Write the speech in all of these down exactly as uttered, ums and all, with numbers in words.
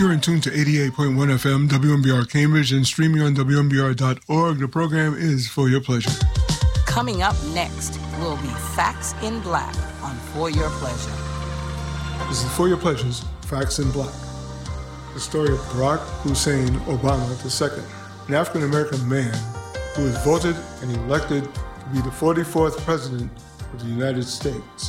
You're in tune to eighty-eight point one F M, W M B R Cambridge, and streaming on W M B R dot org. The program is For Your Pleasure. Coming up next will be Facts in Black on For Your Pleasure. This is For Your Pleasure's Facts in Black. The story of Barack Hussein Obama the Second, an African-American man who was voted and elected to be the forty-fourth President of the United States.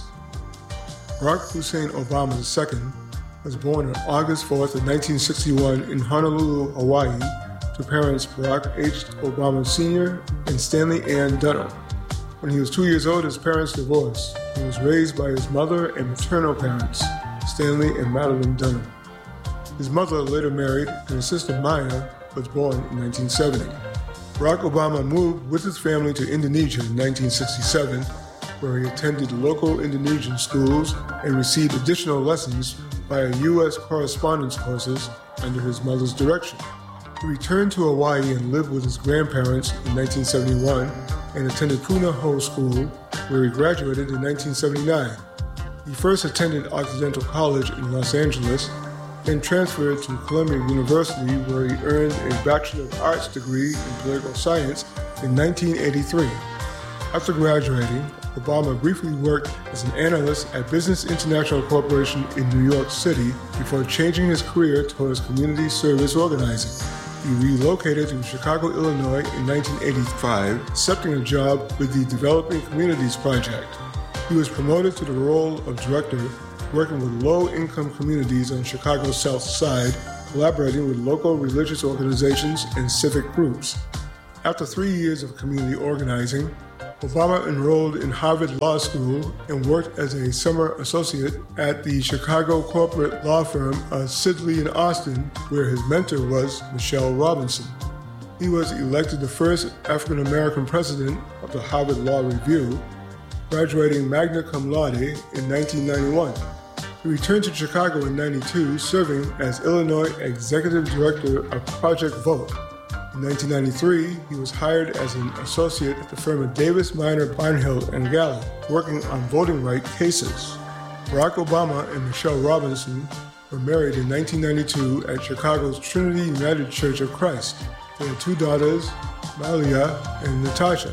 Barack Hussein Obama the Second was born on August fourth of nineteen sixty-one in Honolulu, Hawaii, to parents Barack H. Obama Senior and Stanley Ann Dunham. When he was two years old, his parents divorced. He was raised by his mother and maternal parents, Stanley and Madeline Dunham. His mother later married, and his sister Maya was born in nineteen seventy. Barack Obama moved with his family to Indonesia in nineteen sixty-seven, where he attended local Indonesian schools and received additional lessons via U S correspondence courses under his mother's direction. He returned to Hawaii and lived with his grandparents in nineteen seventy-one and attended Puna Ho School, where he graduated in nineteen seventy-nine. He first attended Occidental College in Los Angeles, then transferred to Columbia University, where he earned a Bachelor of Arts degree in Political Science in nineteen eighty-three. After graduating, Obama briefly worked as an analyst at Business International Corporation in New York City before changing his career towards community service organizing. He relocated to Chicago, Illinois in nineteen eighty-five, accepting a job with the Developing Communities Project. He was promoted to the role of director, working with low-income communities on Chicago's South Side, collaborating with local religious organizations and civic groups. After three years of community organizing, Obama enrolled in Harvard Law School and worked as a summer associate at the Chicago corporate law firm of Sidley and Austin, where his mentor was Michelle Robinson. He was elected the first African-American president of the Harvard Law Review, graduating magna cum laude in nineteen ninety-one. He returned to Chicago in ninety-two, serving as Illinois Executive Director of Project Vote. In nineteen ninety-three, he was hired as an associate at the firm of Davis, Minor, Barnhill, and Gallup, working on voting right cases. Barack Obama and Michelle Robinson were married in nineteen ninety-two at Chicago's Trinity United Church of Christ. They had two daughters, Malia and Natasha.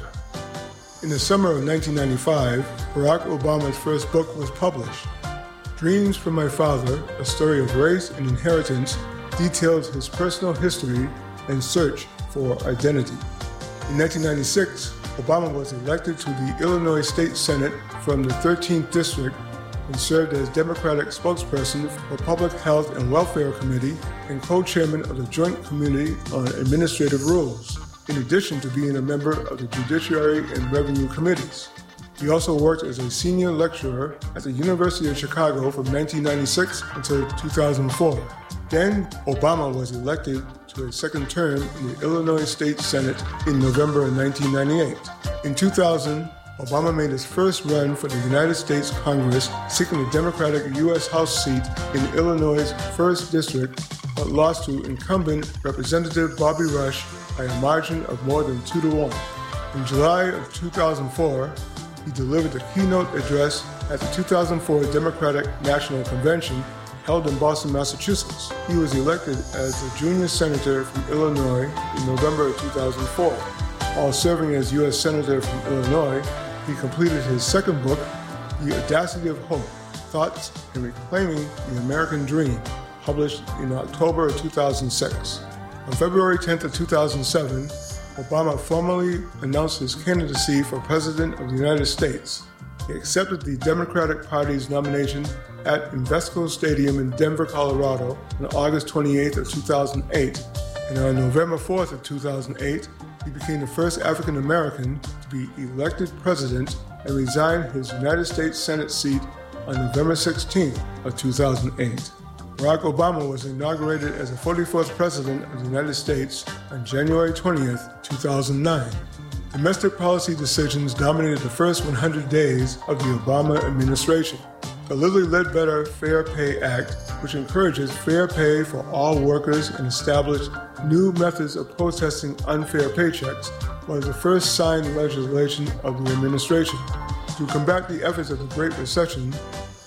In the summer of nineteen ninety-five, Barack Obama's first book was published. Dreams from My Father, A Story of Race and Inheritance, details his personal history and search for identity. In nineteen ninety-six, Obama was elected to the Illinois State Senate from the thirteenth District and served as Democratic spokesperson for Public Health and Welfare Committee and co-chairman of the Joint Committee on Administrative Rules, in addition to being a member of the Judiciary and Revenue Committees. He also worked as a senior lecturer at the University of Chicago from nineteen ninety-six until two thousand four. Then, Obama was elected to a second term in the Illinois State Senate in November of nineteen ninety-eight. In two thousand, Obama made his first run for the United States Congress, seeking a Democratic U S House seat in Illinois' first District, but lost to incumbent Representative Bobby Rush by a margin of more than two to one. In July of two thousand four, he delivered the keynote address at the two thousand four Democratic National Convention held in Boston, Massachusetts. He was elected as the junior senator from Illinois in November of two thousand four. While serving as U S Senator from Illinois, he completed his second book, The Audacity of Hope, Thoughts in Reclaiming the American Dream, published in October of two thousand six. On February tenth of two thousand seven, Obama formally announced his candidacy for President of the United States. He accepted the Democratic Party's nomination at Invesco Stadium in Denver, Colorado on August twenty-eighth of two thousand eight, and on November fourth of two thousand eight, he became the first African American to be elected president and resigned his United States Senate seat on November sixteenth of two thousand eight. Barack Obama was inaugurated as the forty-fourth President of the United States on January twentieth, two thousand nine. Domestic policy decisions dominated the first one hundred days of the Obama administration. The Lilly Ledbetter Fair Pay Act, which encourages fair pay for all workers and established new methods of protesting unfair paychecks, was the first signed legislation of the administration. To combat the efforts of the Great Recession,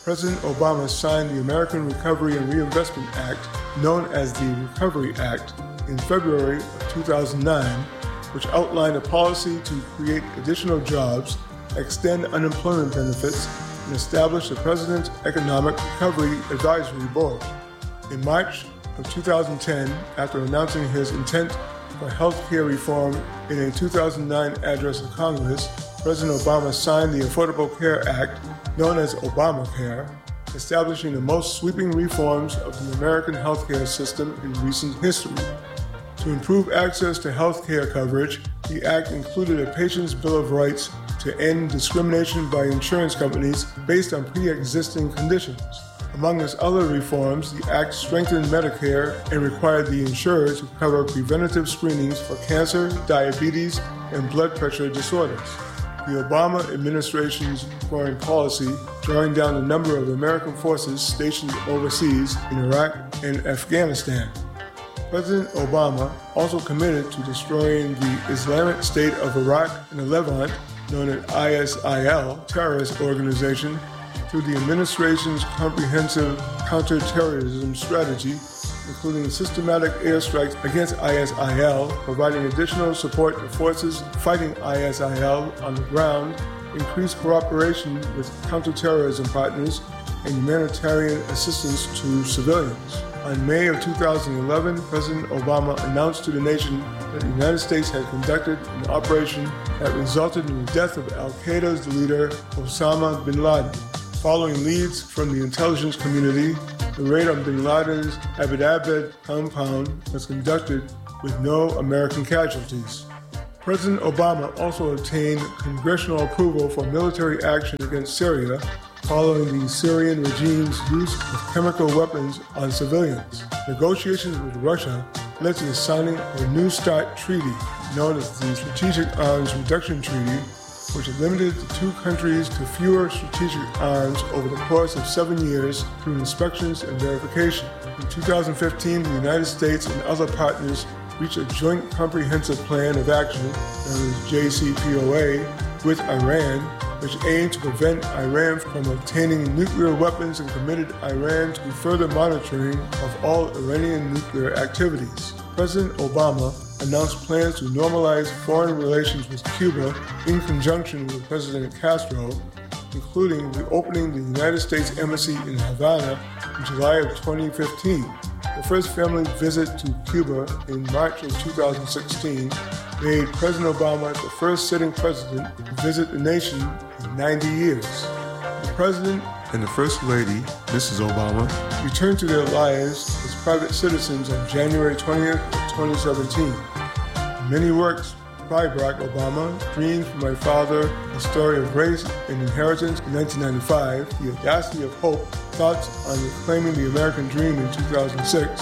President Obama signed the American Recovery and Reinvestment Act, known as the Recovery Act, in February of two thousand nine, which outlined a policy to create additional jobs, extend unemployment benefits, and establish the President's Economic Recovery Advisory Board. In March of two thousand ten, after announcing his intent for health care reform in a two thousand nine address to Congress, President Obama signed the Affordable Care Act, known as Obamacare, establishing the most sweeping reforms of the American healthcare system in recent history. To improve access to health care coverage, the Act included a patient's Bill of Rights to end discrimination by insurance companies based on pre-existing conditions. Among its other reforms, the Act strengthened Medicare and required the insurer to cover preventative screenings for cancer, diabetes, and blood pressure disorders. The Obama administration's foreign policy, drawing down the number of American forces stationed overseas in Iraq and Afghanistan. President Obama also committed to destroying the Islamic State of Iraq and the Levant, known as I S I L, terrorist organization, through the administration's comprehensive counterterrorism strategy, including systematic airstrikes against I S I L, providing additional support to forces fighting I S I L on the ground, increased cooperation with counterterrorism partners, and humanitarian assistance to civilians. On May of two thousand eleven, President Obama announced to the nation that the United States had conducted an operation that resulted in the death of al-Qaeda's leader, Osama bin Laden. Following leads from the intelligence community, the raid on bin Laden's Abbottabad compound was conducted with no American casualties. President Obama also obtained congressional approval for military action against Syria following the Syrian regime's use of chemical weapons on civilians. Negotiations with Russia led to the signing of a New START treaty, known as the Strategic Arms Reduction Treaty, which limited the two countries to fewer strategic arms over the course of seven years through inspections and verification. In two thousand fifteen, the United States and other partners reached a joint comprehensive plan of action, known as J C P O A, with Iran, which aimed to prevent Iran from obtaining nuclear weapons and committed Iran to further monitoring of all Iranian nuclear activities. President Obama announced plans to normalize foreign relations with Cuba in conjunction with President Castro, including reopening the United States Embassy in Havana in July of twenty fifteen. The first family visit to Cuba in March of two thousand sixteen made President Obama the first sitting president to visit the nation in ninety years. The president and the First Lady, Missus Obama, returned to their lives as private citizens on January twentieth of twenty seventeen. In many works by Barack Obama, Dreams from My Father, A Story of Race and Inheritance in nineteen ninety-five, The Audacity of Hope, Thoughts on Reclaiming the American Dream in two thousand six,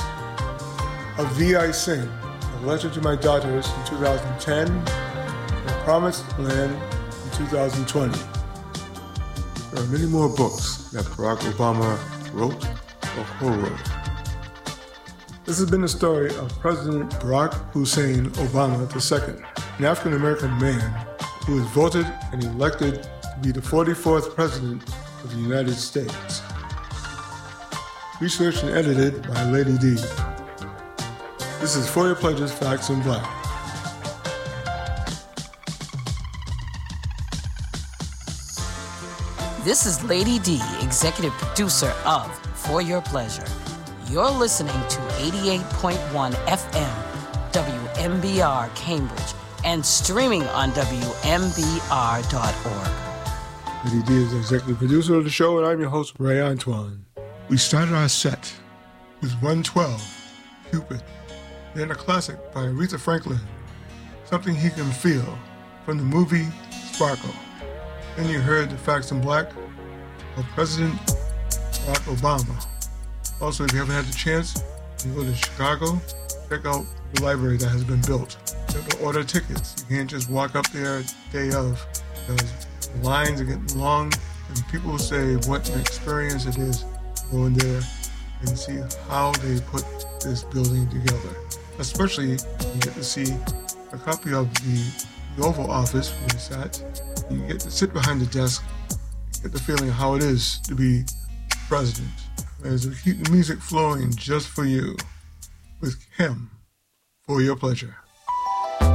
Of Thee I Sing, A Letter to My Daughters in two thousand ten, and Promised Land in two thousand twenty. There are many more books that Barack Obama wrote or co-wrote. This has been the story of President Barack Hussein Obama the Second, an African-American man who was voted and elected to be the forty-fourth President of the United States. Researched and edited by Lady D. This is For Your Pleasures, Facts in Black. This is Lady D, executive producer of For Your Pleasure. You're listening to eighty-eight point one F M, W M B R Cambridge, and streaming on W M B R dot org. Lady D is the executive producer of the show, and I'm your host, Ray Antoine. We started our set with one twelve, Cupid, then a classic by Aretha Franklin, Something He Can Feel, from the movie Sparkle. Then you heard the Facts in Black of President Barack Obama. Also, if you haven't had the chance, you go to Chicago, check out the library that has been built. You have to order tickets. You can't just walk up there day of, because the lines are getting long, and people say what an experience it is going there and see how they put this building together. Especially, you get to see a copy of the, the Oval Office where we sat. You get to sit behind the desk, get the feeling of how it is to be president. As we keep the music flowing just for you, with him, for your pleasure.